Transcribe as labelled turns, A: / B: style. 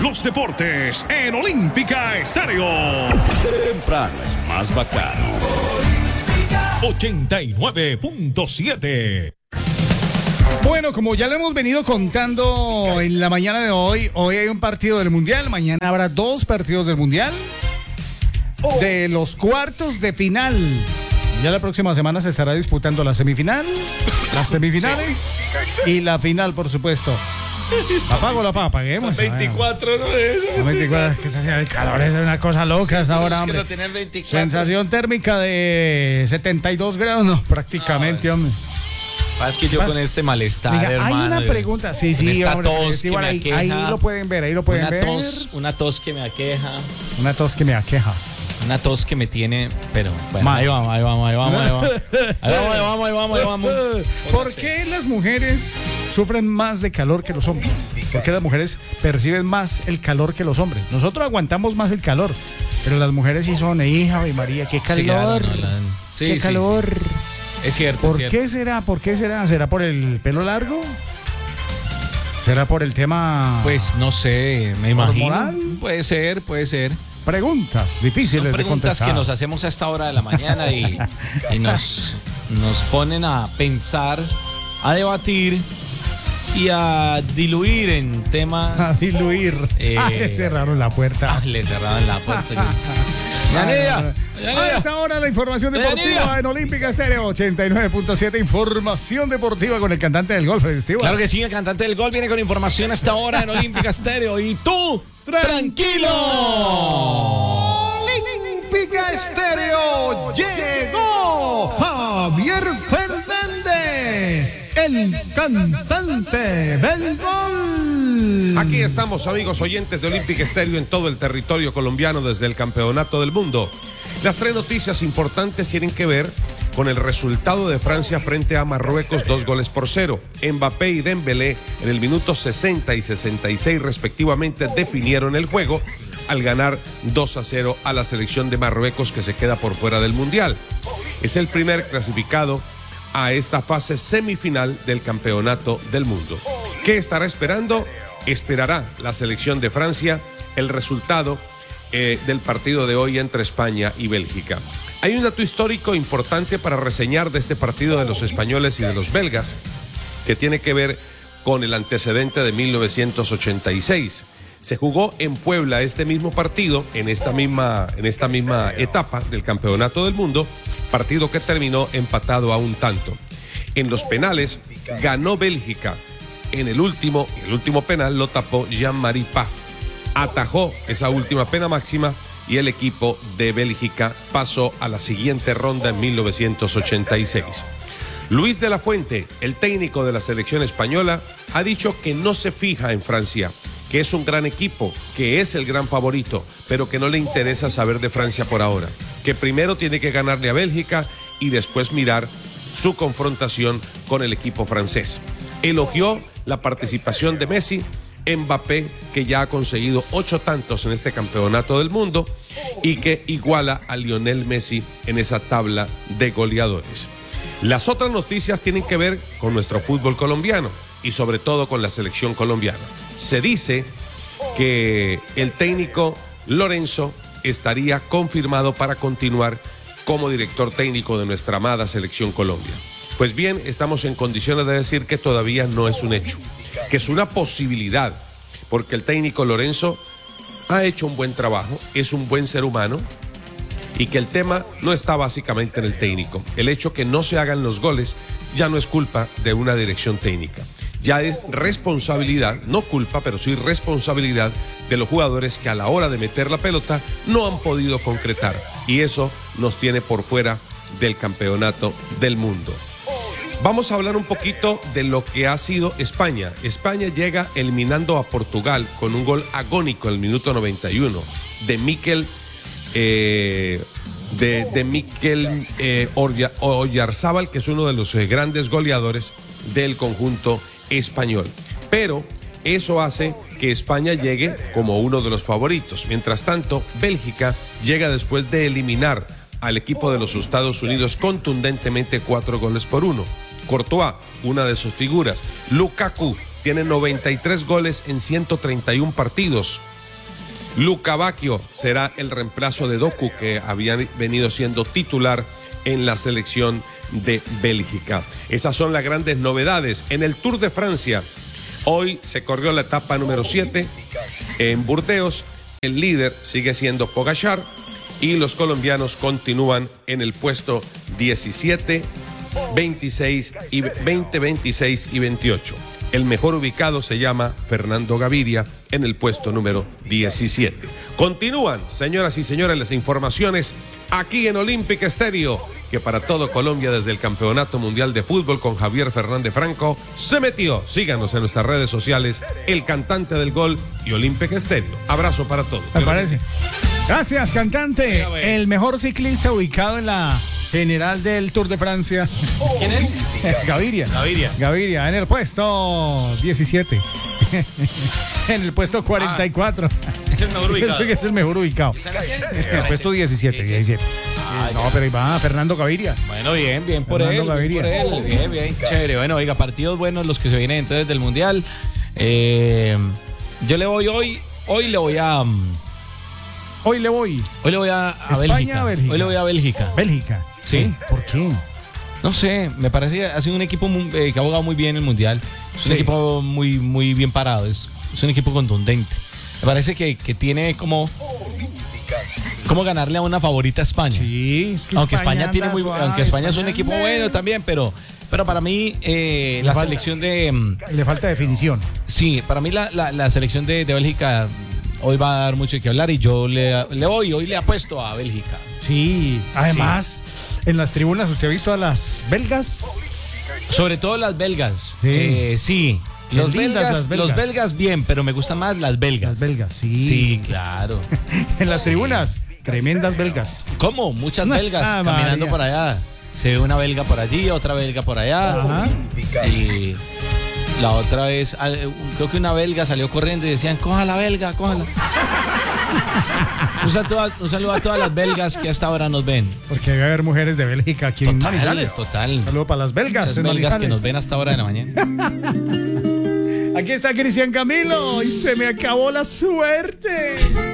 A: los deportes en Olímpica Estéreo.
B: Temprano es más bacano.
A: 89.7.
C: Bueno, como ya lo hemos venido contando en la mañana de hoy hay un partido del Mundial, mañana habrá 2 partidos del Mundial, de los cuartos de final. Ya la próxima semana se estará disputando la semifinal, las semifinales y la final, por supuesto. Apago la papa, apaguemos.
D: 24, ¿no?
C: 24, que el calor es una cosa loca hasta ahora, hombre.
D: Que no tienen 24.
C: Sensación térmica de 72 grados, no, prácticamente, hombre.
D: Es que yo con este malestar,
C: Diga,
D: hermano.
C: Hay una pregunta, sí,
D: esta
C: hombre,
D: tos que me
C: ahí
D: aqueja,
C: lo pueden ver,
D: Una tos que me aqueja.
C: Una tos que me aqueja.
D: Una tos que me tiene, pero bueno, ahí vamos.
C: ¿Por qué las mujeres sufren más de calor que los hombres? ¿Por qué las mujeres perciben más el calor que los hombres? Nosotros aguantamos más el calor, pero las mujeres sí son, hija de María, qué calor. Qué calor.
D: Sí. Es cierto.
C: ¿Por qué será? ¿Será por el pelo largo? ¿Será por el tema?
D: Pues no sé, me imagino.
C: ¿Hormonal?
D: Puede ser.
C: Preguntas difíciles de contestar.
D: Que nos hacemos a esta hora de la mañana y nos ponen a pensar, a debatir y a diluir en temas.
C: A diluir. Le cerraron la puerta.
D: Le cerraron la puerta.
C: A esta hora la información deportiva en Olímpica Estéreo 89.7. Información deportiva con el cantante del golf, Steve.
D: Claro que sí, el cantante del golf viene con información a esta hora en Olímpica Estéreo. Y tú, tranquilo.
E: Olímpica Estéreo llegó Javier Fernández, el cantante del gol.
F: Aquí estamos, amigos oyentes de Olímpica Estéreo en todo el territorio colombiano desde el Campeonato del Mundo. Las 3 noticias importantes tienen que ver con el resultado de Francia frente a Marruecos, 2-0. Mbappé y Dembélé en el minuto 60 y 66 respectivamente definieron el juego al ganar 2-0 a la selección de Marruecos, que se queda por fuera del Mundial. Es el primer clasificado a esta fase semifinal del Campeonato del Mundo. ¿Qué estará esperando? Esperará la selección de Francia el resultado del partido de hoy entre España y Bélgica. Hay un dato histórico importante para reseñar de este partido de los españoles y de los belgas, que tiene que ver con el antecedente de 1986. Se jugó en Puebla este mismo partido, en esta misma etapa del Campeonato del Mundo, partido que terminó empatado a un tanto. En los penales ganó Bélgica. En el último penal lo tapó Jean-Marie Paf. Atajó esa última pena máxima y el equipo de Bélgica pasó a la siguiente ronda en 1986. Luis de la Fuente, el técnico de la selección española, ha dicho que no se fija en Francia, que es un gran equipo, que es el gran favorito, pero que no le interesa saber de Francia por ahora, que primero tiene que ganarle a Bélgica y después mirar su confrontación con el equipo francés. Elogió la participación de Messi, Mbappé, que ya ha conseguido 8 tantos en este Campeonato del Mundo y que iguala a Lionel Messi en esa tabla de goleadores. Las otras noticias tienen que ver con nuestro fútbol colombiano y sobre todo con la selección colombiana. Se dice que el técnico Lorenzo estaría confirmado para continuar como director técnico de nuestra amada selección Colombia. Pues bien, estamos en condiciones de decir que todavía no es un hecho, que es una posibilidad, porque el técnico Lorenzo ha hecho un buen trabajo, es un buen ser humano, y que el tema no está básicamente en el técnico. El hecho que no se hagan los goles ya no es culpa de una dirección técnica. Ya es responsabilidad, no culpa, pero sí responsabilidad de los jugadores que a la hora de meter la pelota no han podido concretar. Y eso nos tiene por fuera del Campeonato del Mundo. Vamos a hablar un poquito de lo que ha sido España. España llega eliminando a Portugal con un gol agónico en el minuto 91 de Mikel Oyarzábal, que es uno de los grandes goleadores del conjunto español. Pero eso hace que España llegue como uno de los favoritos. Mientras tanto, Bélgica llega después de eliminar al equipo de los Estados Unidos contundentemente 4-1. Courtois, una de sus figuras, Lukaku, tiene 93 goles en 131 partidos. Luca Bacchio será el reemplazo de Doku, que había venido siendo titular en la selección de Bélgica. Esas son las grandes novedades. En el Tour de Francia, hoy se corrió la etapa número 7 en Burdeos. El líder sigue siendo Pogačar y los colombianos continúan en el puesto 17, 26 y 20, 26 y 28. El mejor ubicado se llama Fernando Gaviria en el puesto número 17. Continúan, señoras y señores, las informaciones aquí en Olympic Estéreo, que para todo Colombia desde el Campeonato Mundial de Fútbol con Javier Fernández Franco se metió. Síganos en nuestras redes sociales, El Cantante del Gol y Olympic Estéreo. Abrazo para todos.
C: Me parece. Gracias, cantante. El mejor ciclista ubicado en la general del Tour de Francia.
D: ¿Quién es?
C: Gaviria. Gaviria, en el puesto 17. En el puesto 44.
D: Es el mejor ubicado.
C: Es el mejor ubicado. En el puesto 17. No, pero ahí va Fernando Gaviria.
D: Bueno, bien por
C: Fernando
D: él.
C: Gaviria.
D: Bien, chévere. Bueno, oiga, partidos buenos los que se vienen entonces del Mundial. Yo le voy hoy le voy a
C: España,
D: Bélgica.
C: Bélgica.
D: Hoy le voy a Bélgica.
C: Bélgica.
D: Sí.
C: ¿Por qué?
D: No sé, me parece que ha sido un equipo que ha jugado muy bien el Mundial. Es un equipo muy bien parado. Es un equipo contundente. Me parece que tiene como ganarle a una favorita a España.
C: Sí, es que
D: aunque España tiene
C: anda
D: España es un equipo bueno también, pero para mí la selección de
C: le falta definición.
D: Sí, para mí la selección de Bélgica hoy va a dar mucho que hablar y yo hoy le apuesto a Bélgica.
C: Sí, además en las tribunas usted ha visto a las belgas.
D: Sobre todo las belgas.
C: Sí.
D: Sí. Los
C: belgas.
D: belgas bien, pero me gustan más las belgas.
C: Las belgas, sí.
D: Sí, claro.
C: En las tribunas, tremendas belgas.
D: ¿Cómo? Muchas belgas caminando
C: María.
D: por allá. Se ve una belga por allí, otra belga por allá.
C: Ajá.
D: Y la otra vez, creo que una belga salió corriendo y decían, coja la belga, cójala. Un saludo a todas las belgas que hasta ahora nos ven.
C: Porque debe haber mujeres de Bélgica aquí en Manizales.
D: Total.
C: Un saludo para las belgas.
D: Muchas
C: en
D: belgas
C: Manizales.
D: que nos ven hasta ahora de la mañana.
C: Aquí está Cristian Camilo y se me acabó la suerte.